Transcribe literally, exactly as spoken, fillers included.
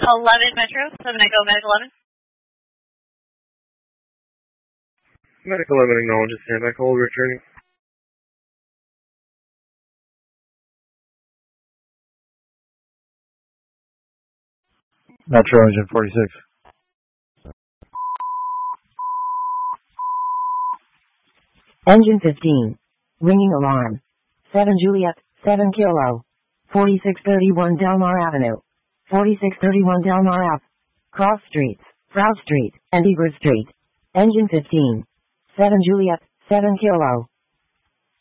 eleven Metro, seven Echo, Medic eleven. Medic eleven acknowledges standby call returning. Metro Engine forty-six. Engine fifteen. Ringing alarm. seven Juliet, seven Kilo. forty-six thirty-one Delmar Avenue. forty-six thirty-one Delmar Ave. Cross Streets, Frau Street, and Eager Street. Engine fifteen. seven Juliet, seven Kilo.